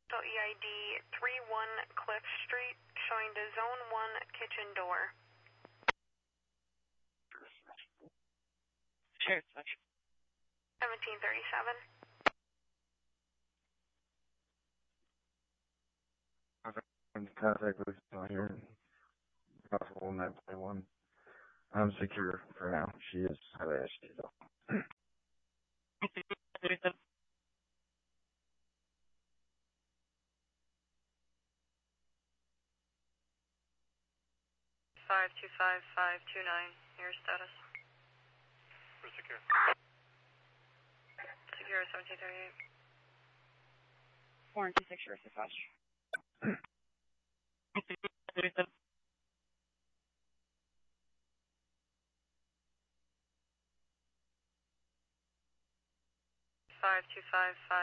So EID 31 Cliff Street, showing the Zone 1 kitchen door. Sure. 1737. Contact with here. Possible 921. I'm secure for now. She is highly agitated though. 525529, your status. We're secure. Secure 1738. 426, your dispatch. 5255.